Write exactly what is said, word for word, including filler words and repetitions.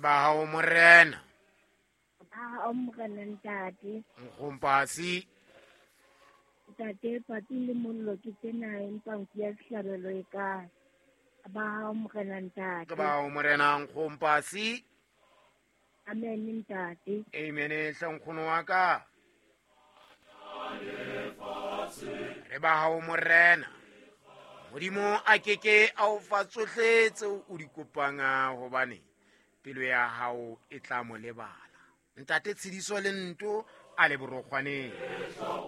ba hao morena ba omogela ntate nkgompasi ntate pati le mollo ke tsena empa nku ya sehlabelo e kae ba omogela ke ntate ba hao morena nkgompasi amen ntate amen hle nkgono wa ka re ba hao morena modimo a keke a o fa tsohle tseo o di kopang hobane pelo ya hao e tla mo lebala ntate tshediso le nto a le borokgwaneng